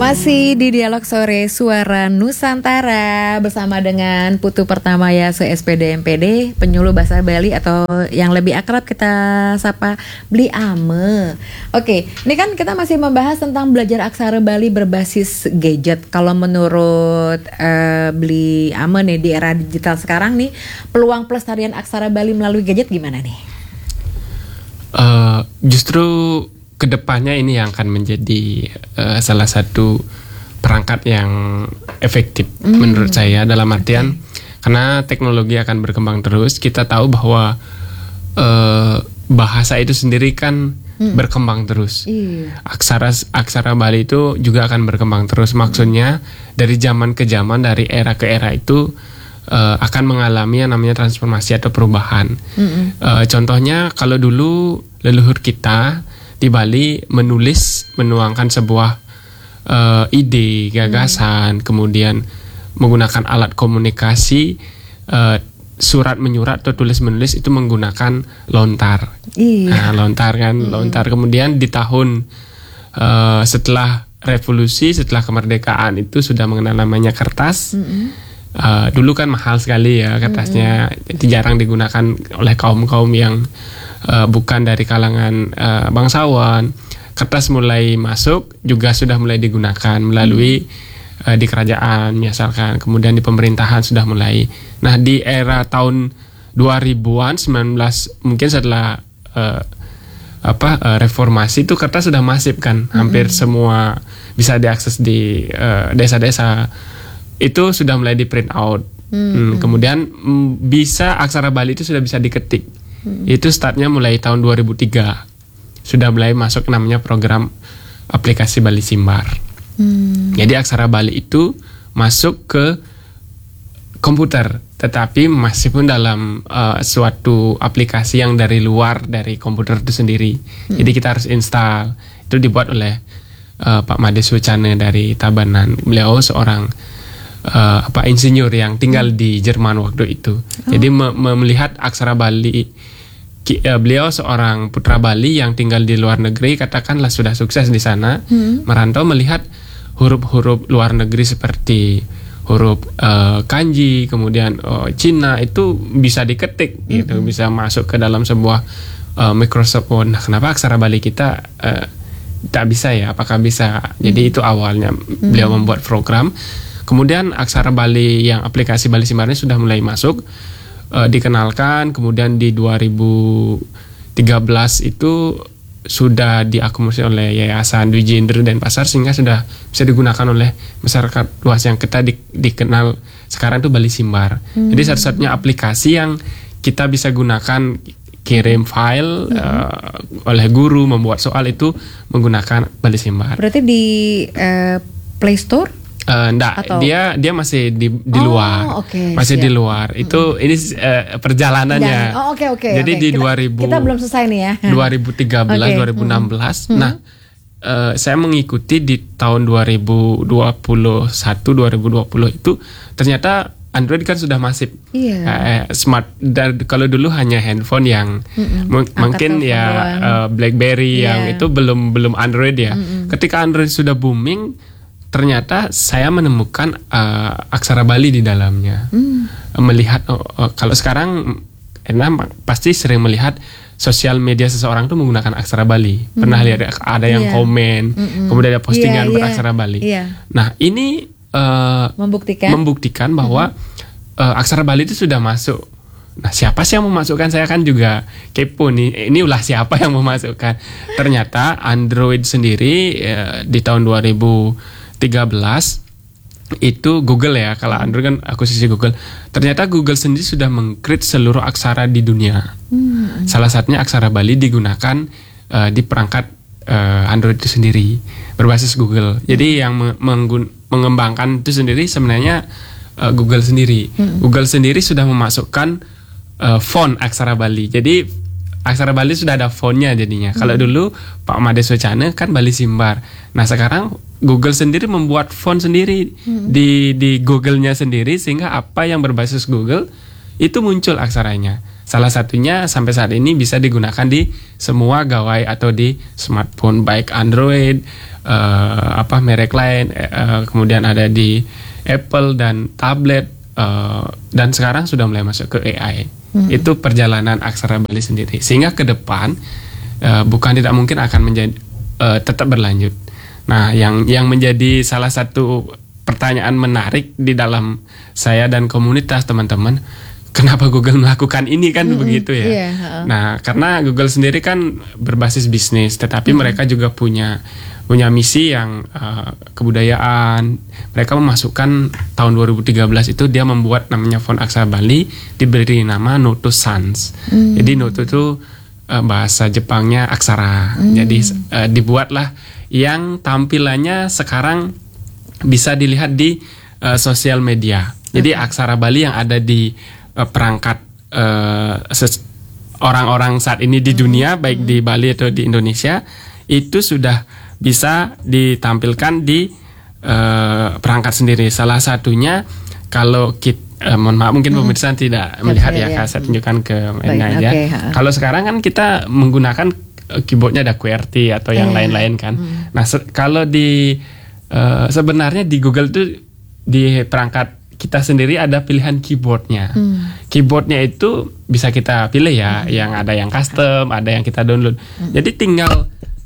Masih di Dialog Sore Suara Nusantara bersama dengan Putu Pertama ya se-SPD MPD, penyuluh bahasa Bali atau yang lebih akrab kita sapa Bli Ame. Oke, ini kan kita masih membahas tentang belajar aksara Bali berbasis gadget. Kalau menurut Bli Ame nih, di era digital sekarang nih, peluang pelestarian aksara Bali melalui gadget gimana nih? Justru kedepannya ini yang akan menjadi salah satu perangkat yang efektif menurut saya, dalam artian karena teknologi akan berkembang terus. Kita tahu bahwa bahasa itu sendiri kan berkembang terus. Aksara Bali itu juga akan berkembang terus. Maksudnya dari zaman ke zaman, dari era ke era itu akan mengalami yang namanya transformasi atau perubahan. Contohnya kalau dulu leluhur kita di Bali menuangkan sebuah ide, gagasan, kemudian menggunakan alat komunikasi, surat menyurat atau tulis menulis itu menggunakan lontar. Nah, lontar kan, lontar. Kemudian di tahun setelah revolusi, setelah kemerdekaan itu sudah mengenal namanya kertas. Dulu kan mahal sekali ya kertasnya, jarang digunakan oleh kaum yang bukan dari kalangan bangsawan. Kertas mulai masuk, juga sudah mulai digunakan melalui di kerajaan misalkan, kemudian di pemerintahan sudah mulai. Nah, di era tahun 2000-an, 19 mungkin setelah reformasi itu kertas sudah masif kan, hampir semua bisa diakses di desa-desa. Itu sudah mulai di print out. Kemudian bisa aksara Bali itu sudah bisa diketik. Itu startnya mulai tahun 2003. Sudah mulai masuk namanya program aplikasi Bali Simbar. Jadi aksara Bali itu masuk ke komputer, tetapi masih pun dalam suatu aplikasi yang dari luar dari komputer itu sendiri. Jadi kita harus install. Itu dibuat oleh Pak Made Sucane dari Tabanan. Beliau seorang insinyur yang tinggal di Jerman waktu itu. Jadi melihat aksara Bali, beliau seorang putra Bali yang tinggal di luar negeri, katakanlah sudah sukses di sana, merantau melihat huruf-huruf luar negeri seperti huruf kanji, kemudian Cina itu bisa diketik gitu, bisa masuk ke dalam sebuah Microsoft Word. Nah, kenapa aksara Bali kita tak bisa ya? Apakah bisa? Jadi itu awalnya beliau membuat program. Kemudian aksara Bali yang aplikasi Bali Simbar ini sudah mulai masuk, dikenalkan. Kemudian di 2013 itu sudah diakomodasi oleh Yayasan Dwi Jindra dan Pasar, sehingga sudah bisa digunakan oleh masyarakat luas yang kita dikenal sekarang itu Bali Simbar. Jadi satu-satunya aplikasi yang kita bisa gunakan kirim file oleh guru, membuat soal itu menggunakan Bali Simbar. Berarti di Play Store? Enggak, dia masih di luar, masih siap. Di luar. Itu ini perjalanannya. Jadi di 2000 kita belum selesai nih ya. 2013, 2016. Nah, saya mengikuti di tahun 2021, 2020 itu ternyata Android kan sudah masif. Smart. Dan kalau dulu hanya handphone yang mungkin ya BlackBerry yang itu belum Android ya. Ketika Android sudah booming, ternyata saya menemukan aksara Bali di dalamnya. Melihat kalau sekarang pasti sering melihat sosial media seseorang tuh menggunakan aksara Bali. Pernah lihat ada yang komen, kemudian ada postingan beraksara Bali. Nah, ini membuktikan bahwa aksara Bali itu sudah masuk. Nah, siapa sih yang memasukkan? Saya kan juga kepo nih. Ini ulah siapa yang memasukkan? Ternyata Android sendiri di tahun 2013 itu Google ya, kalau Android kan akuisisi Google. Ternyata Google sendiri sudah meng-create seluruh aksara di dunia. Salah satunya aksara Bali digunakan di perangkat Android itu sendiri berbasis Google. Jadi yang mengembangkan itu sendiri sebenarnya Google sendiri. Google sendiri sudah memasukkan font aksara Bali. Jadi aksara Bali sudah ada fontnya jadinya. Kalau dulu Pak Made Sucane kan Bali Simbar. Nah, sekarang Google sendiri membuat font sendiri di Google-nya sendiri, sehingga apa yang berbasis Google itu muncul aksaranya. salah satunya sampai saat ini bisa digunakan di semua gawai atau di smartphone baik Android, merek lain, kemudian ada di Apple dan tablet, dan sekarang sudah mulai masuk ke AI. Itu perjalanan aksara Bali sendiri, sehingga ke depan bukan tidak mungkin akan menjadi tetap berlanjut. Nah, yang menjadi salah satu pertanyaan menarik di dalam saya dan komunitas teman-teman, kenapa Google melakukan ini kan begitu ya? Iya, Nah, karena Google sendiri kan berbasis bisnis, tetapi mereka juga punya misi yang kebudayaan. Mereka memasukkan tahun 2013 itu dia membuat namanya font aksara Bali, diberi nama Noto Sans. Jadi Noto itu bahasa Jepangnya aksara. Jadi dibuatlah yang tampilannya sekarang bisa dilihat di sosial media. Jadi aksara Bali yang ada di perangkat orang-orang saat ini di dunia, baik di Bali atau di Indonesia, itu sudah bisa ditampilkan di perangkat sendiri. Salah satunya kalau kita, mohon maaf mungkin pemirsa tidak melihat ya, saya tunjukkan ke mainnya aja. Kalau sekarang kan kita menggunakan keyboardnya ada QWERTY atau yang lain-lain kan. Nah, kalau di sebenarnya di Google tuh di perangkat kita sendiri ada pilihan keyboardnya. Keyboardnya itu bisa kita pilih ya, yang ada yang custom, ada yang kita download. Jadi tinggal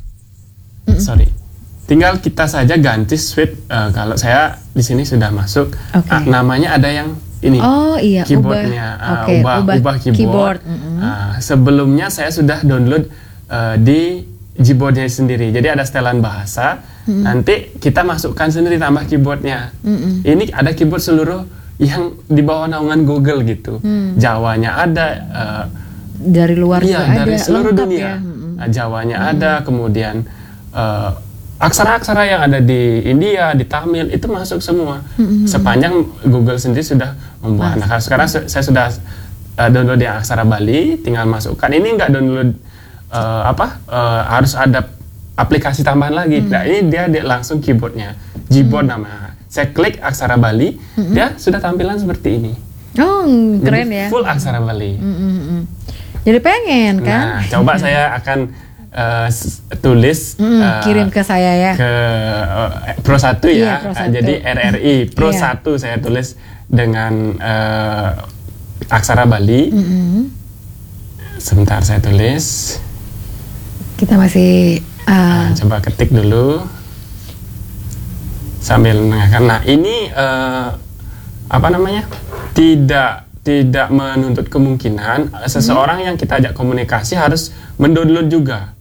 kita saja ganti suite. Kalau saya di sini sudah masuk, namanya ada yang ini. Oh iya, keyboardnya, ubah keyboard. Sebelumnya saya sudah download di Gboardnya sendiri. Jadi ada setelan bahasa. Nanti kita masukkan sendiri tambah keyboardnya. Ini ada keyboard seluruh yang di bawah naungan Google gitu. Jawanya ada. Dari luar juga ada. Dari seluruh dunia. Ya. Jawanya ada. Kemudian aksara-aksara yang ada di India, di Tamil itu masuk semua. Sepanjang Google sendiri sudah membuat. Nah, sekarang saya sudah download yang aksara Bali, tinggal masukkan. Ini nggak download harus ada aplikasi tambahan lagi. Nah, ini dia langsung keyboardnya, Gboard namanya. Saya klik aksara Bali, dia sudah tampilan seperti ini. Oh, keren. Jadi, ya. Full aksara Bali. Jadi pengen kan? Nah, coba saya akan tulis kirim ke saya ya. Ke Pro 1 ya. Iya, Pro 1. Jadi RRI Pro 1 saya tulis dengan aksara Bali. Sebentar saya tulis. Kita masih coba ketik dulu sambil mendengarkan. Nah, ini tidak menuntut kemungkinan seseorang yang kita ajak komunikasi harus mendownload juga.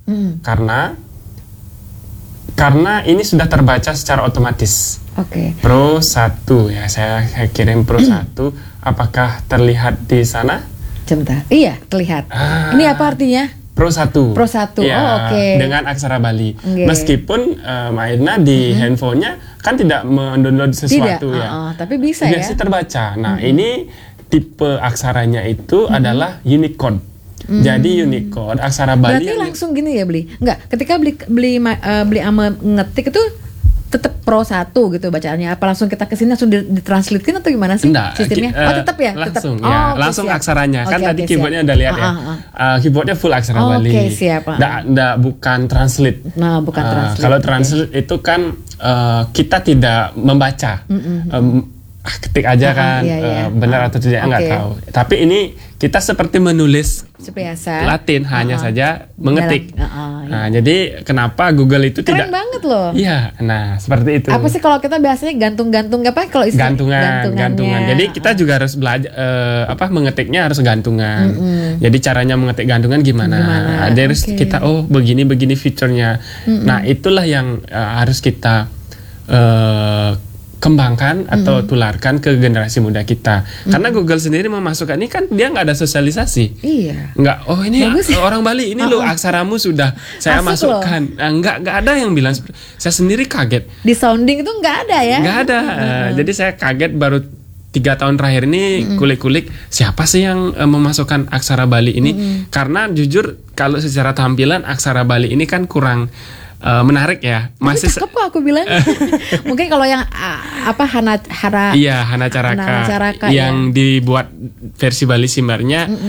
Karena ini sudah terbaca secara otomatis. Pro 1 ya, saya kirim Pro 1. Apakah terlihat di sana? Sebentar. Iya, terlihat. Ini apa artinya? Pro 1. Pro 1. Ya, dengan aksara Bali. Meskipun Mairna di handphonenya kan tidak mendownload sesuatu ya. Tapi bisa ya. Biasa terbaca. Nah, ini tipe aksaranya itu adalah Unicode. Jadi Unicode aksara Bali. Berarti langsung gini ya beli. Enggak, ketika beli ngetik itu tetap Pro 1 gitu bacaannya. Apa langsung kita kesini langsung ditranslatein atau gimana sih sistemnya? Tetap ya? Langsung tetap. ya, langsung aksaranya. Kan tadi keyboardnya udah lihat ya. Keyboardnya full aksara Bali. Siap. Bukan translate. Nah, bukan translate. Kalau translate itu kan kita tidak membaca. Ketik aja kan, benar atau tidak nggak tahu. Tapi ini kita seperti menulis biasa Latin, hanya saja mengetik. Nah, jadi kenapa Google itu keren banget loh. Iya, nah seperti itu. Apa sih kalau kita biasanya gantung apa kalau istilah gantungan. Jadi kita juga harus belajar mengetiknya harus gantungan. Jadi caranya mengetik gantungan gimana? Jadi harus kita begini fiturnya. Nah, itulah yang harus kita kembangkan atau tularkan ke generasi muda kita. Karena Google sendiri memasukkan ini kan dia nggak ada sosialisasi. Iya. Nggak. Oh ini orang Bali ini loh aksaramu sudah saya asik masukkan. Nah, nggak ada yang bilang. Saya sendiri kaget. Di sounding itu nggak ada ya? Nggak ada. Jadi saya kaget baru 3 tahun terakhir ini kulik-kulik siapa sih yang memasukkan aksara Bali ini. Karena jujur kalau secara tampilan aksara Bali ini kan kurang menarik ya. Masih cakep kok aku bilang. Mungkin kalau yang Hana Caraka yang dibuat versi Bali Simbarnya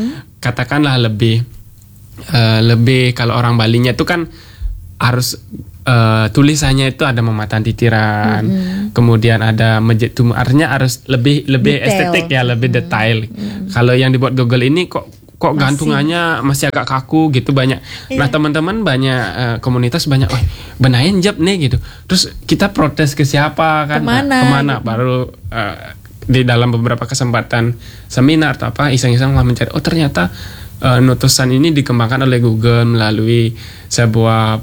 katakanlah lebih kalau orang Balinya itu kan harus tulisannya itu ada mematan titiran, kemudian ada mejit tumbuh, artinya harus lebih Detail. estetik ya, lebih detail. Kalau yang dibuat Google ini kok gantungannya masih agak kaku gitu banyak. Nah teman-teman banyak komunitas banyak, benahin jab nih gitu. Terus kita protes ke siapa kan? Kemana? Baru di dalam beberapa kesempatan seminar atau apa iseng-iseng lah mencari. Oh ternyata Notosan ini dikembangkan oleh Google melalui sebuah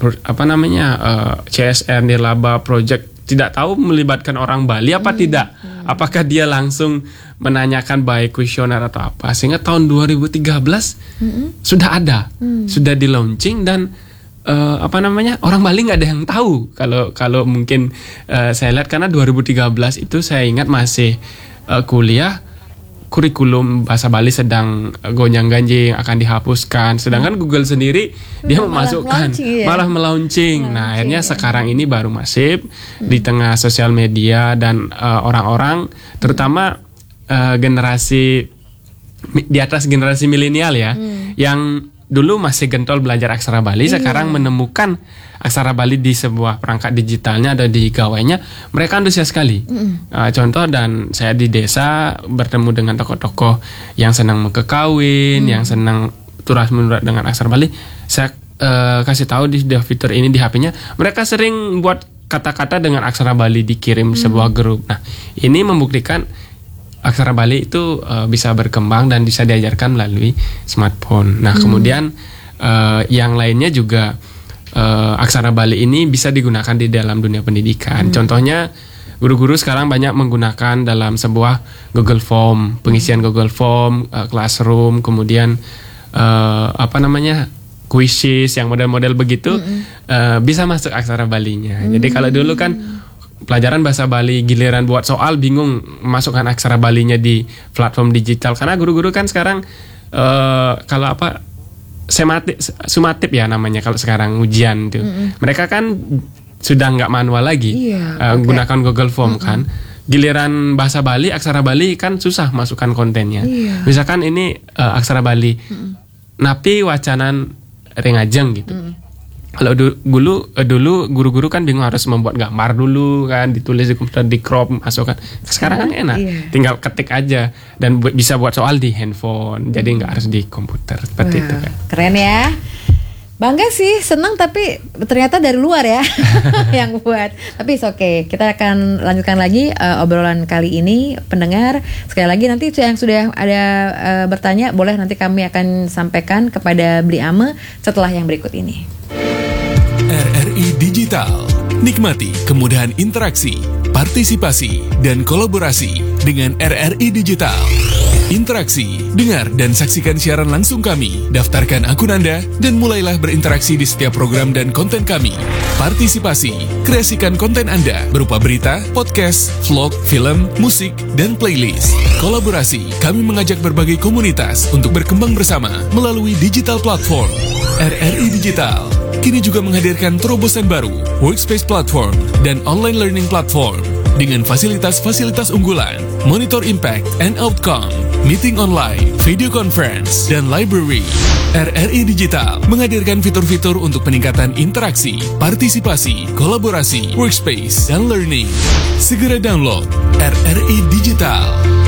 CSR Nirlaba Project. Tidak tahu melibatkan orang Bali apa tidak. Apakah dia langsung menanyakan by kuesioner atau apa, sehingga tahun 2013 sudah ada, sudah di launching dan orang Bali nggak ada yang tahu. Kalau mungkin saya lihat karena 2013 itu saya ingat masih kuliah, kurikulum bahasa Bali sedang gonjang-ganjing akan dihapuskan, sedangkan Google sendiri dia memasukkan malah melaunching. Nah akhirnya sekarang ini baru masif di tengah sosial media dan orang-orang terutama generasi di atas generasi milenial ya, yang dulu masih gentol belajar aksara Bali, sekarang menemukan aksara Bali di sebuah perangkat digitalnya ada di gawainya, mereka antusias sekali. Contoh, dan saya di desa bertemu dengan tokoh-tokoh yang senang mengkekawin, yang senang turas menurat dengan aksara Bali. Saya kasih tahu di fitur ini di HP-nya, mereka sering buat kata-kata dengan aksara Bali dikirim sebuah grup. Nah, ini membuktikan aksara Bali itu bisa berkembang dan bisa diajarkan melalui smartphone. Nah, kemudian yang lainnya juga aksara Bali ini bisa digunakan di dalam dunia pendidikan. Contohnya, guru-guru sekarang banyak menggunakan dalam sebuah Google Form, pengisian Google Form, Classroom, kemudian quizzes yang model-model begitu bisa masuk aksara Balinya. Jadi kalau dulu kan pelajaran bahasa Bali, giliran buat soal bingung masukkan aksara Balinya di platform digital, karena guru-guru kan sekarang sumatif ya namanya kalau sekarang ujian tuh. Mereka kan sudah nggak manual lagi, gunakan Google Form kan. Giliran bahasa Bali, aksara Bali kan susah masukkan kontennya. Misalkan ini aksara Bali, napi wacanan rengajeng gitu. Kalau dulu guru-guru kan bingung harus membuat gambar dulu kan, ditulis di komputer, di crop, masukkan. Sekarang kan enak, tinggal ketik aja dan bisa buat soal di handphone, jadi nggak harus di komputer seperti itu kan. Keren ya, bangga sih, senang, tapi ternyata dari luar ya yang buat. Tapi oke, kita akan lanjutkan lagi obrolan kali ini, pendengar. Sekali lagi nanti yang sudah ada bertanya boleh nanti kami akan sampaikan kepada Bli Ame setelah yang berikut ini. RRI Digital. Nikmati kemudahan interaksi, partisipasi, dan kolaborasi dengan RRI Digital. Interaksi, dengar dan saksikan siaran langsung kami, daftarkan akun Anda, dan mulailah berinteraksi di setiap program dan konten kami. Partisipasi, kreasikan konten Anda berupa berita, podcast, vlog, film, musik, dan playlist. Kolaborasi, kami mengajak berbagai komunitas untuk berkembang bersama melalui digital platform. RRI Digital kini juga menghadirkan terobosan baru, workspace platform, dan online learning platform dengan fasilitas-fasilitas unggulan, monitor impact and outcome, meeting online, video conference, dan library. RRI Digital menghadirkan fitur-fitur untuk peningkatan interaksi, partisipasi, kolaborasi, workspace, dan learning. Segera download RRI Digital.